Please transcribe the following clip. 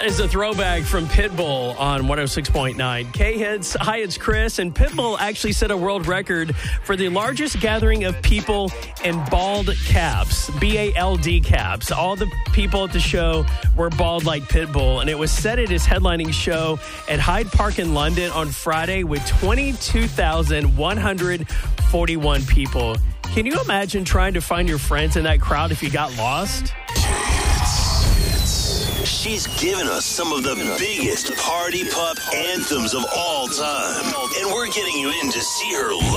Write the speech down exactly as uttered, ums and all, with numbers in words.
That is a throwback from Pitbull on one oh six point nine K-Hits. Hi, it's Chris. And Pitbull actually set a world record for the largest gathering of people in bald caps, B A L D caps. All the people at the show were bald like Pitbull, and it was set at his headlining show at Hyde Park in London on Friday with twenty-two thousand one hundred forty-one people. Can you imagine trying to find your friends in that crowd if you got lost? She's given us some of the biggest party pup anthems of all time. And we're getting you in to see her live.